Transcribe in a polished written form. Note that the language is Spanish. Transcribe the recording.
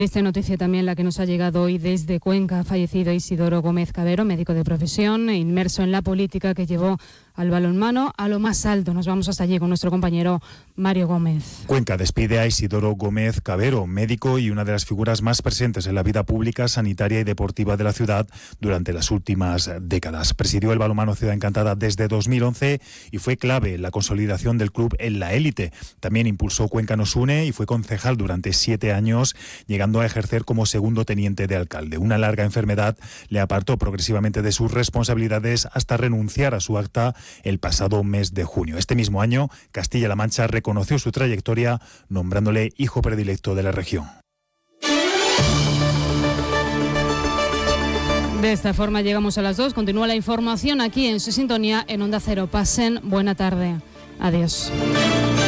Esta noticia también la que nos ha llegado hoy desde Cuenca. Ha fallecido Isidoro Gómez Cabero, médico de profesión, inmerso en la política que llevó al balonmano a lo más alto. Nos vamos hasta allí con nuestro compañero Mario Gómez. Cuenca despide a Isidoro Gómez Cabero, médico y una de las figuras más presentes en la vida pública, sanitaria y deportiva de la ciudad durante las últimas décadas. Presidió el balonmano Ciudad Encantada desde 2011 y fue clave en la consolidación del club en la élite. También impulsó Cuenca Nos Une y fue concejal durante 7 años, llegando a ejercer como segundo teniente de alcalde. Una larga enfermedad le apartó progresivamente de sus responsabilidades hasta renunciar a su acta el pasado mes de junio. Este mismo año, Castilla-La Mancha reconoció su trayectoria nombrándole hijo predilecto de la región. De esta forma llegamos a las 2. Continúa la información aquí en su sintonía en Onda Cero. Pasen buena tarde. Adiós.